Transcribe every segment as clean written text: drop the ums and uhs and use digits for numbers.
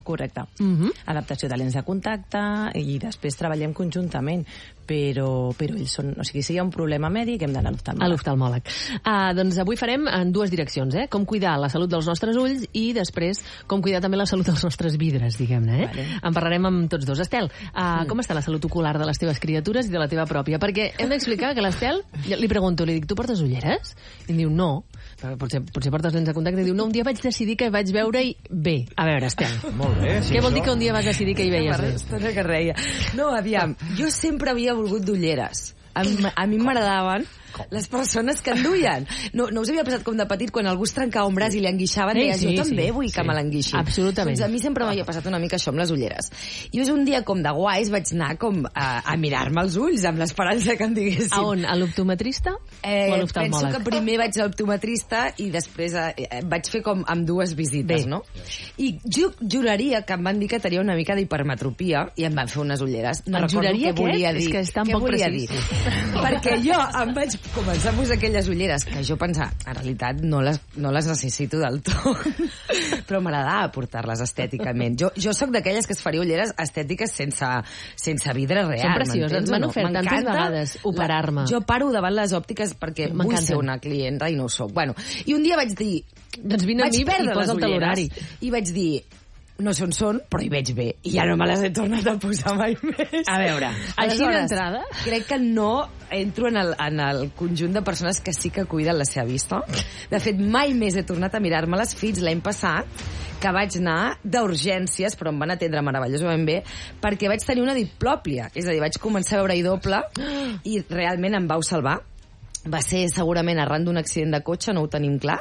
Correcte. Adaptació de lents de contacte i després treballem conjuntament, però ells són... O sigui, si hi ha un problema mèdic hem d'anar a l'oftalmòleg. Doncs avui farem en dues direccions, com cuidar la salut dels nostres ulls i després com cuidar també la salut dels nostres vidres, diguem-ne. Vale. En parlarem amb tots dos. Estel, com està la salut ocular de les teves criatures i de la teva pròpia? Perquè hem d'explicar que l'Estel, li pregunto, li dic, tu portes ulleres? I em diu, no. Potser portes lents de contacte. I diu, no, un dia vaig decidir que vaig veure-hi bé. A veure, Estel. Molt bé, sí, què vol dir que un dia vas decidir que hi veies bé? Estona que reia. No, aviam, jo sempre havia volgut d'ulleres. A mi m'agradaven les persones que en duien. No us havia passat com de petit quan algú es trencava un braç i li enguixaven i deies, jo també vull que me l'enguixin. Absolutament. Doncs a mi sempre m'havia passat una mica això amb les ulleres. I un dia com de guais vaig anar com a mirar-me els ulls amb l'esperança que em diguessin. A on? A l'optometrista o a l'oftalmòleg? Penso que primer vaig a l'optometrista i després vaig fer com amb dues visites, no? I jo juraria que em van dir que tenia una mica d'hipermetropia i em van fer unes ulleres. No recordo què volia dir. És que és tan poc precís. Perquè jo em vaig començar a posar aquelles ulleres que jo pensava, en realitat no les necessito del tot, però m'agradava portar-les estèticament. Jo sóc d'aquelles que es faria ulleres estètiques sense vidre real. Són precioses, m'han ofert tantes vegades operar-me. Jo paro davant les òptiques perquè vull ser una clienta i no ho soc. Bueno, i un dia vaig dir, doncs vine a mi i posa el talonari. I vaig dir, no sé on són, però hi veig bé. I ja no me les he tornat a posar mai més. A veure, així d'entrada... Crec que no entro en el conjunt de persones que sí que cuiden la seva vista. De fet, mai més he tornat a mirar-me-les fins l'any passat, que vaig anar d'urgències, però em van atendre meravellosament bé, perquè vaig tenir una diplòpia. És a dir, vaig començar a veure-hi doble i realment em vau salvar. Va ser segurament arran d'un accident de cotxe, no ho tenim clar,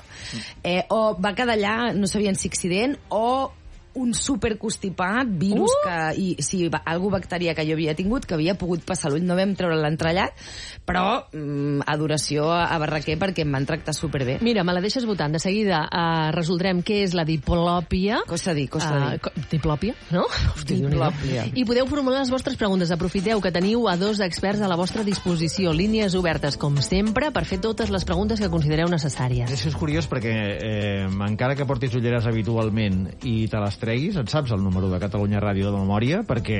o va quedar allà, no sabien si accident o un superconstipat, virus algú bacterià que jo havia tingut, que havia pogut passar l'ull, no vam treure l'entrellat, però adoració a Barraquer perquè em van tractar superbé. Mira, me la deixes votant. De seguida resoldrem què és la diplòpia. Costa dir. Diplòpia, no? Diplòpia. I podeu formular les vostres preguntes. Aprofiteu que teniu a dos experts a la vostra disposició. Línies obertes, com sempre, per fer totes les preguntes que considereu necessàries. Això és curiós perquè encara que portis ulleres habitualment i te les treguis, et saps el número de Catalunya Ràdio de memòria, perquè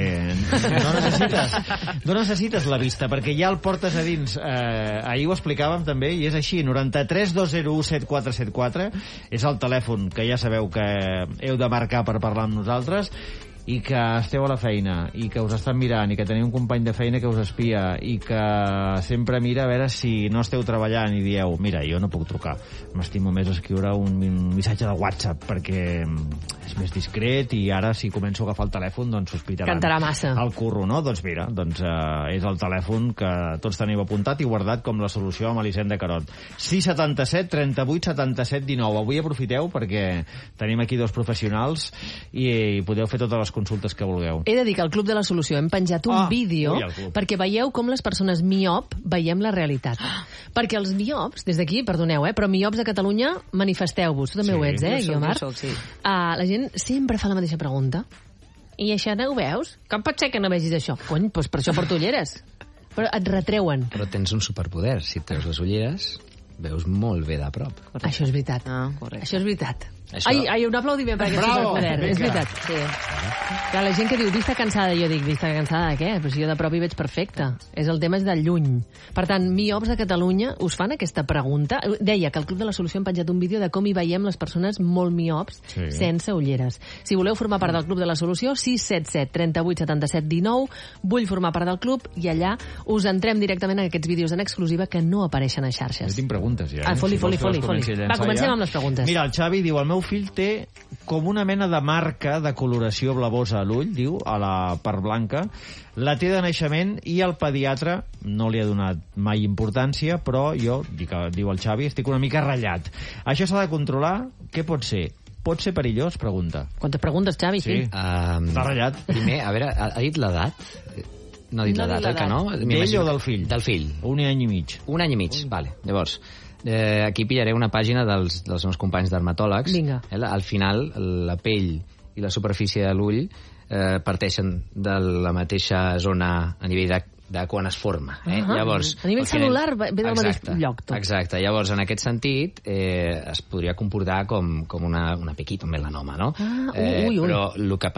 no necessites la vista, perquè ja el portes a dins. Ahir ho explicàvem també, i és així, 93 201 7474 és el telèfon que ja sabeu que heu de marcar per parlar amb nosaltres, i que esteu a la feina, i que us estan mirant, i que teniu un company de feina que us espia, i que sempre mira a veure si no esteu treballant i dieu, mira, jo no puc trucar, m'estimo més escriure un missatge de WhatsApp perquè és més discret i ara si començo a agafar el telèfon doncs sospitaran. Cantarà massa. El curro, no? Doncs mira, és el telèfon que tots teniu apuntat i guardat com la solució amb Elisenda Carot. 677 38 77 19. Avui aprofiteu perquè tenim aquí dos professionals i podeu fer totes les consultes que vulgueu. He de dir que al Club de la Solució hem penjat un vídeo perquè veieu com les persones miop veiem la realitat. Perquè els miops, des d'aquí, perdoneu, però miops a Catalunya, manifesteu-vos. Tu també ho ets, Guiomar? La gent sempre fa la mateixa pregunta. I això no ho veus? Com pot ser que no vegis això? Cony, doncs per això porto ulleres. Però et retreuen. Però tens un superpoder. Si treus les ulleres, veus molt bé de prop. Correcte. Això és veritat. Això és veritat. Ai, un aplaudiment per aquest superpoder. És veritat. Sí. Clar, la gent que diu vista cansada, jo dic vista cansada de què? Però si jo de prop hi veig perfecte. El tema és de lluny. Per tant, miops a Catalunya us fan aquesta pregunta. Deia que al Club de la Solució hem penjat un vídeo de com hi veiem les persones molt miops sense ulleres. Si voleu formar part del Club de la Solució, 677 38 77 19. Vull formar part del club i allà us entrem directament en aquests vídeos en exclusiva que no apareixen a xarxes. Jo tinc preguntes ja. Foli. Va, comencem amb les preguntes. Mira, el Xavi diu, el meu fill té com una mena de marca de coloració blavosa a l'ull, diu, a la part blanca. La té de naixement i el pediatre no li ha donat mai importància, però jo, diu el Xavi, estic una mica ratllat. Això s'ha de controlar? Què pot ser? Pot ser perillós? Pregunta. Quantes preguntes, Xavi? Sí. Està ratllat. Primer, a veure, ha dit l'edat? No ha dit l'edat, que no? D'ell o del fill? Del fill. Un any i mig. Un any i mig, vale. Llavors, aquí pillaré una pàgina dels meus companys dermatòlegs. Vinga. Al final, la pell i la superfície de l'ull parteixen de la mateixa zona a nivell de quan es forma. Llavors, a nivell celular ve del mateix lloc. Exacte. Llavors, en aquest sentit, es podria comportar com una pequita, un melanoma, no? Però el que